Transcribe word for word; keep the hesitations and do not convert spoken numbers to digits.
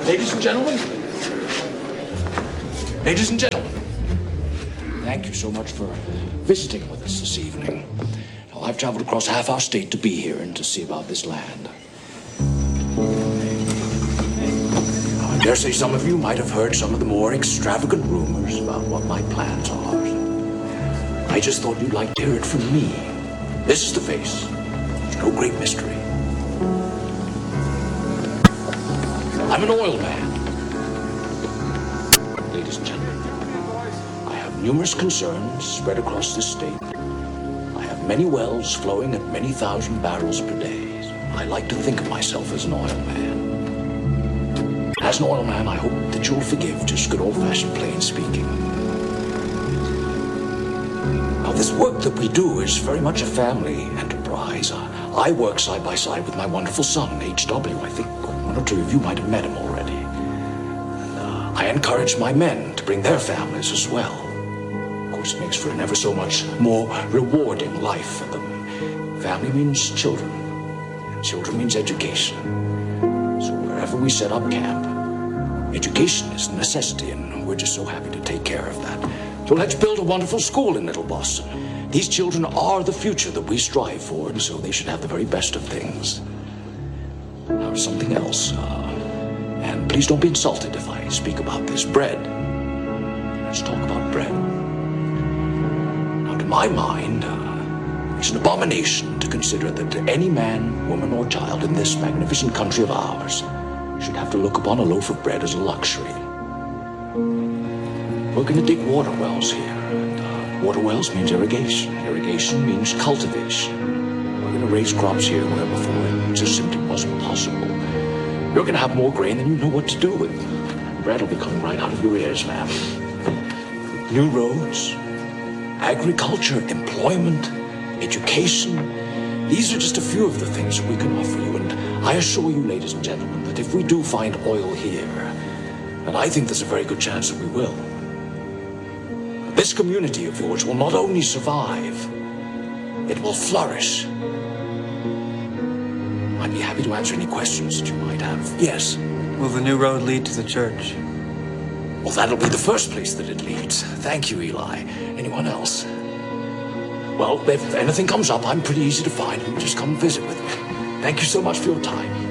Ladies and gentlemen, ladies and gentlemen, thank you so much for visiting with us this evening. Now, I've traveled across half our state to be here and to see about this land. Now, I dare say some of you might have heard some of the more extravagant rumors about what my plans are. I just thought you'd like to hear it from me. This is the face. There's no great mystery. I'm an oil man. Ladies and gentlemen, I have numerous concerns spread across this state. I have many wells flowing at many thousand barrels per day. I like to think of myself as an oil man. As an oil man, I hope that you'll forgive just good old-fashioned plain speaking. Now, this work that we do is very much a family enterprise. Uh, I work side by side with my wonderful son, H W. I think one or two of you might have met him already. And, uh, I encourage my men to bring their families as well. Of course, it makes for an ever so much more rewarding life for them. Family means children. Children means education. So wherever we set up camp, education is a necessity, and we're just so happy to take care of that. So let's build a wonderful school in Little Boston. These children are the future that we strive for, and so they should have the very best of things. Now, something else, uh, and please don't be insulted if I speak about this. Bread. Let's talk about bread. Now, to my mind, uh, it's an abomination to consider that any man, woman, or child in this magnificent country of ours should have to look upon a loaf of bread as a luxury. We're going to dig water wells here, and uh, water wells means irrigation. Irrigation means cultivation. We're going to raise crops here where before it just simply wasn't possible. You're going to have more grain than you know what to do with. Bread will be coming right out of your ears, ma'am. New roads, agriculture, employment, education. These are just a few of the things that we can offer you, and I assure you, ladies and gentlemen, that if we do find oil here, and I think there's a very good chance that we will, this community of yours will not only survive, it will flourish. I'd be happy to answer any questions that you might have. Yes? Will the new road lead to the church? Well, that'll be the first place that it leads. Thank you, Eli. Anyone else? Well, if anything comes up, I'm pretty easy to find. You just come visit with me. Thank you so much for your time.